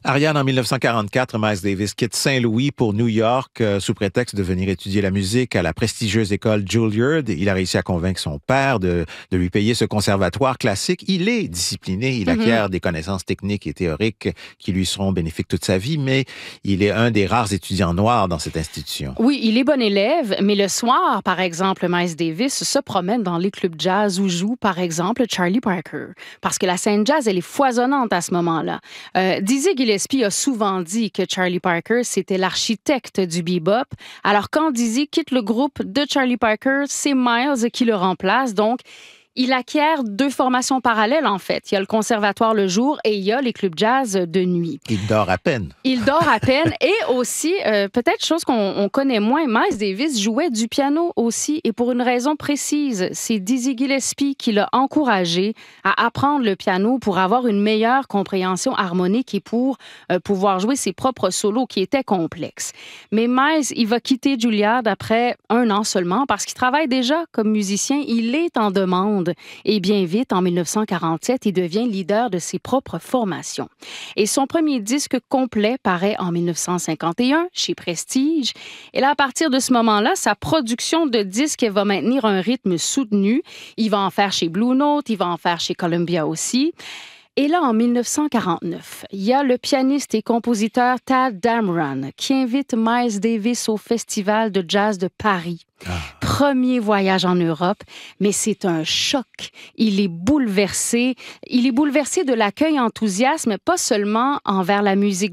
Ariane, en 1944, Miles Davis quitte Saint-Louis pour New York sous prétexte de venir étudier la musique à la prestigieuse école Juilliard. Il a réussi à convaincre son père de lui payer ce conservatoire classique. Il est discipliné, il acquiert des connaissances techniques et théoriques qui lui seront bénéfiques toute sa vie, mais il est un des rares étudiants noirs dans cette institution. Oui, il est bon élève, mais le soir, par exemple, Miles Davis se promène dans les clubs jazz où joue, par exemple, Charlie Parker. Parce que la scène jazz, elle est foisonnante à ce moment-là. Dizzy Gillespie a souvent dit que Charlie Parker, c'était l'architecte du bebop. Alors, quand Dizzy quitte le groupe de Charlie Parker, c'est Miles qui le remplace. Donc, il acquiert deux formations parallèles, en fait. Il y a le conservatoire le jour et il y a les clubs jazz de nuit. Il dort à peine. Il dort à peine. Et aussi, peut-être chose qu'on connaît moins, Miles Davis jouait du piano aussi. Et pour une raison précise, c'est Dizzy Gillespie qui l'a encouragé à apprendre le piano pour avoir une meilleure compréhension harmonique et pour pouvoir jouer ses propres solos qui étaient complexes. Mais Miles, il va quitter Juilliard après 1 an seulement parce qu'il travaille déjà comme musicien. Il est en demande. Et bien vite, en 1947, il devient leader de ses propres formations. Et son premier disque complet paraît en 1951 chez Prestige. Et là, à partir de ce moment-là, sa production de disques va maintenir un rythme soutenu. Il va en faire chez Blue Note, il va en faire chez Columbia aussi. Et là, en 1949, il y a le pianiste et compositeur Tadd Dameron qui invite Miles Davis au Festival de jazz de Paris. Premier voyage en Europe, mais c'est un choc. Il est bouleversé. Il est bouleversé de l'accueil enthousiasme, pas seulement envers la musique